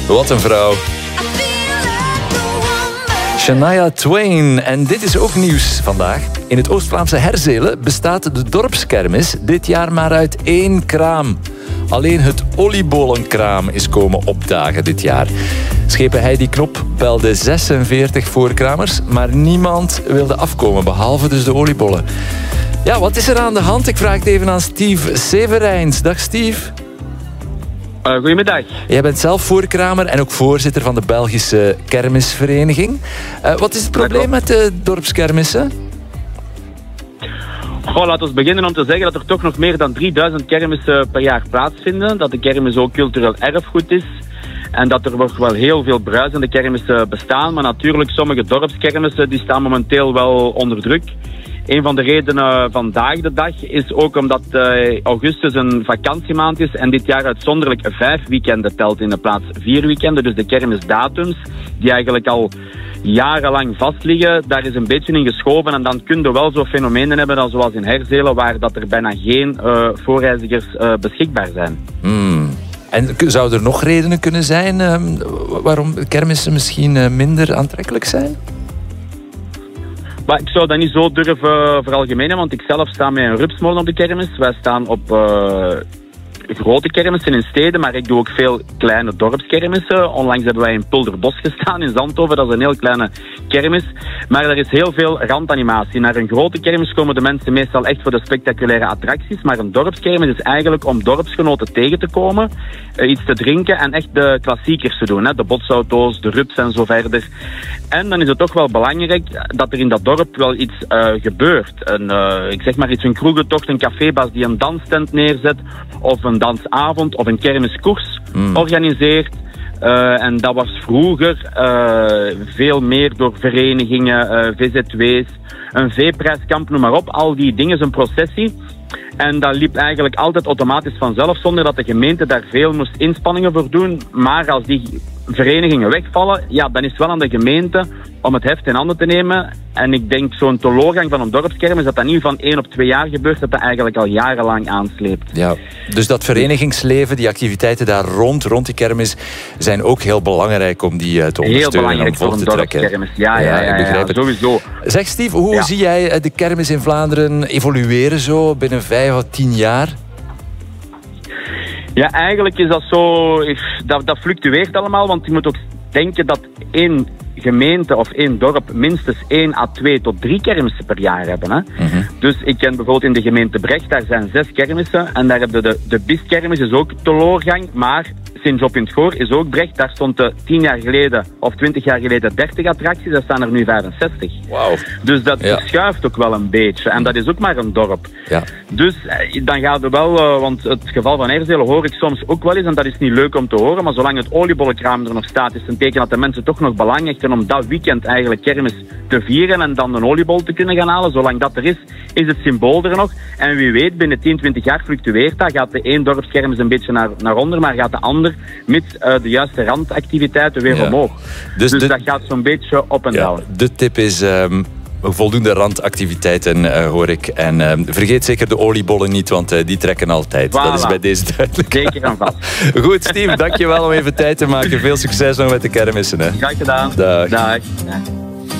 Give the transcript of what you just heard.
Wat een vrouw. Shania Twain. En dit is ook nieuws vandaag. In het Oost-Vlaamse Herzelen bestaat de dorpskermis dit jaar maar uit 1 kraam. Alleen het oliebollenkraam is komen opdagen dit jaar. Schepen Heidi Knop belde 46 voorkramers, maar niemand wilde afkomen, behalve dus de oliebollen. Ja, wat is er aan de hand? Ik vraag het even aan Steve Severijns. Dag Steve. Goedemiddag. Jij bent zelf voorkramer en ook voorzitter van de Belgische kermisvereniging. Wat is het probleem met de dorpskermissen? Laten we beginnen om te zeggen dat er toch nog meer dan 3000 kermissen per jaar plaatsvinden. Dat de kermis ook cultureel erfgoed is. En dat er nog wel heel veel bruisende kermissen bestaan. Maar natuurlijk, sommige dorpskermissen die staan momenteel wel onder druk. Een van de redenen vandaag de dag is ook omdat augustus een vakantiemaand is en dit jaar uitzonderlijk 5 weekenden telt in de plaats 4 weekenden. Dus de kermisdatums, die eigenlijk al jarenlang vastliggen, daar is een beetje in geschoven. En dan kun je wel zo fenomenen hebben dan zoals in Herzelen, waar dat er bijna geen voorreizigers beschikbaar zijn. En zouden er nog redenen kunnen zijn waarom kermissen misschien minder aantrekkelijk zijn? Maar ik zou dat niet zo durven veralgemenen, want ik zelf sta met een rupsmolen op de kermis. Wij staan op grote kermissen in steden, maar ik doe ook veel kleine dorpskermissen. Onlangs hebben wij in Pulderbos gestaan in Zandhoven, dat is een heel kleine kermis. Maar er is heel veel randanimatie. Naar een grote kermis komen de mensen meestal echt voor de spectaculaire attracties, maar een dorpskermis is eigenlijk om dorpsgenoten tegen te komen, iets te drinken en echt de klassiekers te doen. Hè? De botsauto's, de rups en zo verder. En dan is het toch wel belangrijk dat er in dat dorp wel iets gebeurt. Ik zeg maar iets, een kroegentocht, een cafébas die een danstent neerzet, of een dansavond of een kermiskoers organiseert. En dat was vroeger veel meer door verenigingen, VZW's, een veeprijskamp, noem maar op. Al die dingen, een processie. En dat liep eigenlijk altijd automatisch vanzelf, zonder dat de gemeente daar veel moest inspanningen voor doen. Maar als die verenigingen wegvallen, ja, dan is het wel aan de gemeente om het heft in handen te nemen. En ik denk zo'n teloorgang van een dorpskermis, dat niet van 1 op 2 jaar gebeurt, dat eigenlijk al jarenlang aansleept. Ja, dus dat verenigingsleven, die activiteiten daar rond die kermis, zijn ook heel belangrijk om die te ondersteunen. Heel belangrijk voor een dorpskermis. Ja, ik begrijp het. Sowieso. Zeg Steve, hoe zie jij de kermis in Vlaanderen evolueren zo binnen 5 of 10 jaar? Ja, eigenlijk is dat zo, dat fluctueert allemaal, want je moet ook denken dat 1 gemeente of 1 dorp minstens 1 à 2 tot 3 kermissen per jaar hebben. Hè? Dus ik ken bijvoorbeeld in de gemeente Brecht, daar zijn 6 kermissen en daar hebben de Bistkermis is ook teloorgang, maar Sint-Job in het Goor is ook Brecht. Daar stond 10 jaar geleden of 20 jaar geleden 30 attracties, daar staan er nu 65. Wauw. Dus dat verschuift ook wel een beetje. En dat is ook maar een dorp. Ja. Dus dan gaat het wel, want het geval van Herzelen hoor ik soms ook wel eens, en dat is niet leuk om te horen, maar zolang het oliebollenkraam er nog staat, is het een teken dat de mensen toch nog belang hechten om dat weekend eigenlijk kermis te vieren en dan een oliebol te kunnen gaan halen. Zolang dat er is het symbool er nog. En wie weet, binnen 10, 20 jaar fluctueert dat. Gaat de 1 dorpskermis een beetje naar onder, maar gaat de ander mits de juiste randactiviteiten weer omhoog. Dus dat gaat zo'n beetje op en down. De tip is voldoende randactiviteiten, hoor ik. En vergeet zeker de oliebollen niet, want die trekken altijd. Voilà. Dat is bij deze duidelijk. Zeker en vast. Goed, Steve, dankjewel om even tijd te maken. Veel succes nog met de kermissen. Hè. Graag gedaan. Dag. Dag.